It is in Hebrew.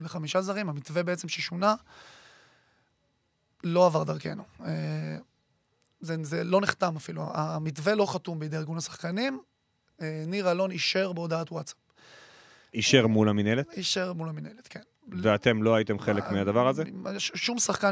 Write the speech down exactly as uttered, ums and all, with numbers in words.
לחמישה זרים, המתווה בעצם ששונה, לא עבר דרכנו. זה, זה לא נחתם אפילו. המתווה לא חתום בידי ארגון השחקנים, ניר אלון אישר בהודעת וואטסאפ. אישר מול המנהלת? אישר מול המנהלת, כן. ואתם לא הייתם חלק מהדבר הזה? שום שחקן